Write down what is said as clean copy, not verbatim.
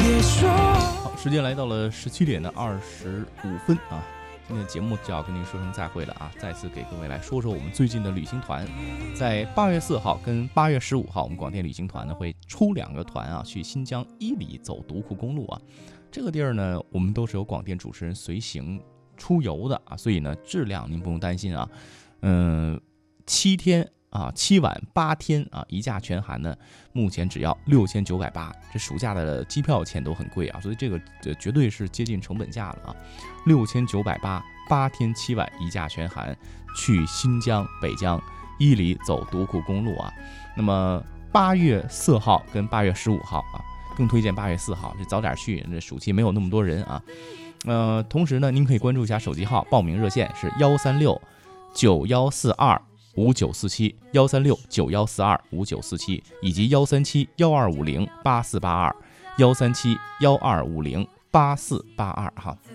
好，时间来到了17:25啊，今天的节目就要跟您说声再会了啊！再次给各位来说说我们最近的旅行团，在8月4号跟8月15号，我们广电旅行团呢会出2个团啊，去新疆伊犁走独库公路啊。这个地儿呢，我们都是由广电主持人随行出游的啊，所以呢质量您不用担心啊。7天啊，7晚8天啊，一价全含呢，目前只要6980，这暑假的机票钱都很贵啊，所以这个绝对是接近成本价了啊，6980 8天7晚一价全含，去新疆北疆伊犁走独库公路啊。那么8月4号跟8月15号啊，更推荐8月4号，这早点去，这暑期没有那么多人啊。同时呢，您可以关注一下手机号，报名热线是13691425947，13691425947，以及13712508482，13712508482哈。